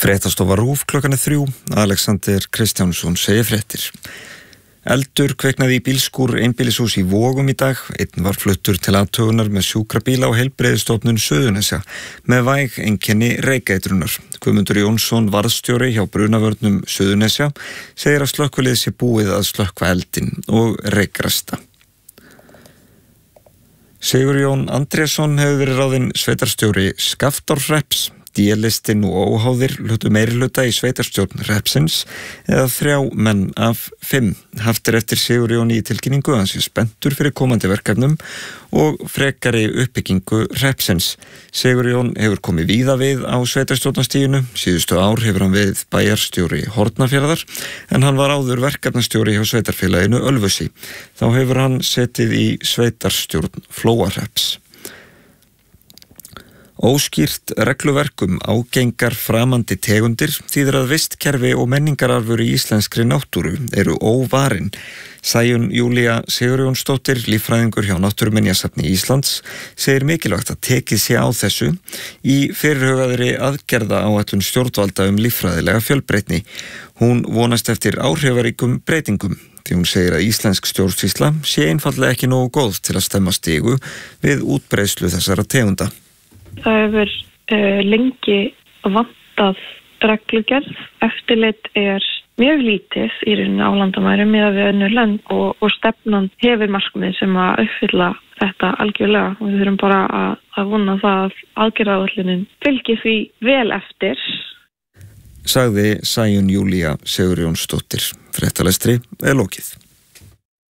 Fréttastofa RÚV klukkan 3, Alexander Kristjánsson segir fréttir. Eldur kveiknaði í bílskúr einbýlishús í Vogum í dag. Einn var fluttur til athugunar með sjúkrabíla á heilbrigðisstofnun Suðurnesja með væg einkenni reykætrunar. Guðmundur Jónsson, varðstjóri hjá brunavörnum Suðurnesja, segir að slökkvilið sé búið að slökkva eldinn og reykrasta. Sigurjón Andrésson hefur verið ráðinn sveitarstjóri Skaftárhrepps. D-listinn og óháðir hlutu meirihluta í sveitarstjórn hreppsins eða 3 menn af 5. Haft eftir Sigurjóni í tilkynningu að hann sé spenntur fyrir komandi verkefnum og frekari uppbyggingu hreppsins. Sigurjón hefur komið víða við á sveitarstjórnarstiginu. Síðustu ár hefur hann verið bæjarstjóri Hornafjarðar en hann var áður verkefnastjóri hjá sveitarfélaginu Ölfusi. Þá hefur hann setið í sveitarstjórn Flóahrepps. Óskýrt regluverkum ágengar framandi tegundir þýðir að vistkerfi og menningararfur í íslenskri náttúru eru óvarin. Sæunn Júlía Sigurjónsdóttir, líffræðingur hjá Náttúruminjasafni Íslands, segir mikilvægt að tekið sé á þessu í fyrirhugaðri aðgerðaáætlun stjórnvalda líffræðilega fjölbreytni. Hún vonast eftir áhrifaríkum breytingum því hún segir að íslensk stjórnsýsla sé einfaldlega ekki nógu góð til að stemma stigu við útbreiðslu þessara tegunda. Það hefur lengi vantað reglugerð. Eftirlit mjög lítið í rauninni á landamærum miðað við önnur lönd og stefnan hefur markmið sem að uppfylla þetta algjörlega. Og við þurfum bara að vona það að aðgerðaáætlunin fylgi því vel eftir. Sagði Sæunn Júlía Sigurjónsdóttir. Fréttalestri lokið.